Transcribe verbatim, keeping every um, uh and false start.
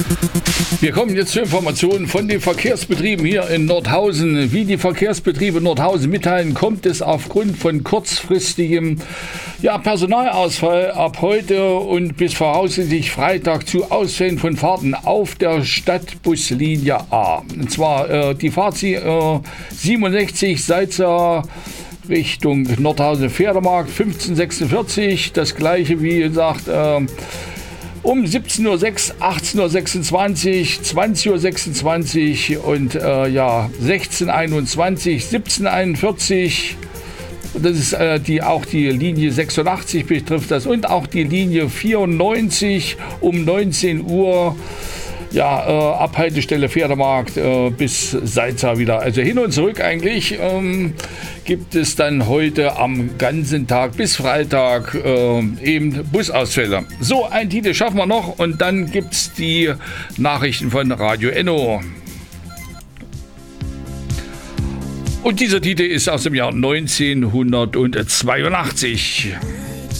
Wir kommen jetzt zu Informationen von den Verkehrsbetrieben hier in Nordhausen. Wie die Verkehrsbetriebe Nordhausen mitteilen, kommt es aufgrund von kurzfristigem ja, Personalausfall ab heute und bis voraussichtlich Freitag zu Ausfällen von Fahrten auf der Stadtbuslinie A. Und zwar äh, die Fahrt äh, siebenundsechzig Salza Richtung Nordhausen-Pferdemarkt fünfzehn sechsundvierzig. Das gleiche wie gesagt äh, um siebzehn Uhr sechs, achtzehn Uhr sechsundzwanzig, zwanzig Uhr sechsundzwanzig und äh, ja, sechzehn Uhr einundzwanzig, siebzehn Uhr einundvierzig. Das ist äh, die, auch die Linie sechsundachtzig betrifft das und auch die Linie vierundneunzig um neunzehn Uhr. Ja, äh, Abhaltestelle Pferdemarkt äh, bis Salza wieder. Also hin und zurück eigentlich ähm, gibt es dann heute am ganzen Tag bis Freitag äh, eben Busausfälle. So, ein Titel schaffen wir noch und dann gibt es die Nachrichten von Radio Enno. Und dieser Titel ist aus dem Jahr neunzehnhundertzweiundachtzig.